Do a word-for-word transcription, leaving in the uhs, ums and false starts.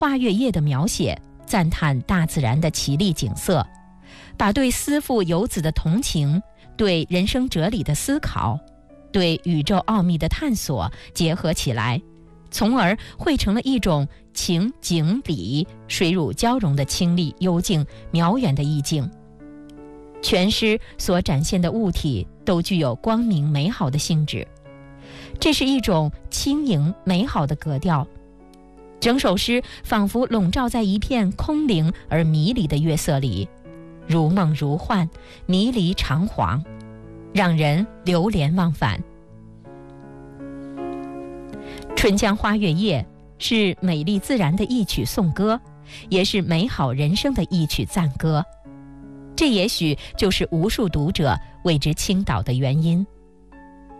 花月夜的描写，赞叹大自然的奇丽景色，把对思妇游子的同情，对人生哲理的思考，对宇宙奥秘的探索结合起来，从而汇成了一种情景理水乳交融的清丽幽静渺远的意境。全诗所展现的物体都具有光明美好的性质，这是一种轻盈美好的格调。整首诗仿佛笼罩在一片空灵而迷离的月色里，如梦如幻，迷离长惶，让人流连忘返。春江花月夜是美丽自然的一曲颂歌，也是美好人生的一曲赞歌。这也许就是无数读者为之倾倒的原因。